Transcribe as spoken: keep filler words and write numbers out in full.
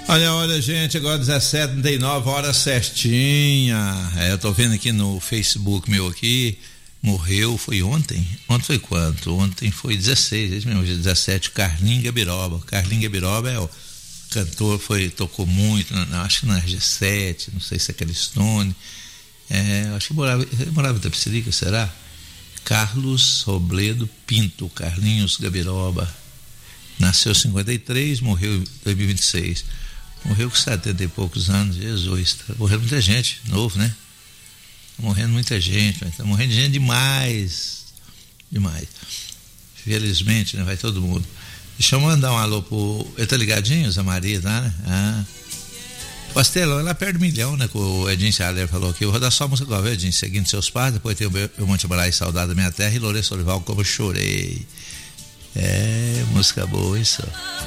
Olha, olha, gente, agora dezessete e trinta e nove, hora certinha. É, eu tô vendo aqui no Facebook meu aqui, morreu, foi ontem? Ontem foi quanto? Ontem foi dezesseis, esse mesmo, dezessete, o Carlinhos Gabiroba. O Carlinhos Gabiroba é o cantor, foi, tocou muito, não, acho que na G sete, não sei se é aquele Stone. É, acho que morava, morava em Itapecerica, será? Carlos Robledo Pinto, Carlinhos Gabiroba. Nasceu em cinquenta e três, morreu em dois mil e vinte e seis. Morreu com setenta e poucos anos, Jesus, tá morrendo muita gente, novo, né? Tá morrendo muita gente, mas tá morrendo gente demais, demais. Felizmente, né? Vai todo mundo. Deixa eu mandar um alô pro... Ele tá ligadinho, Zé Maria, tá, né? Ah. Pastelão, ela perde um milhão, né? Que o Edinho Saler falou aqui. Eu vou dar só a música agora, viu, Edinho? Seguindo seus pais, depois tem o, o Monte Moraes, Saudade da Minha Terra, e Lourenço Olival, Como Eu Chorei. É, música boa isso.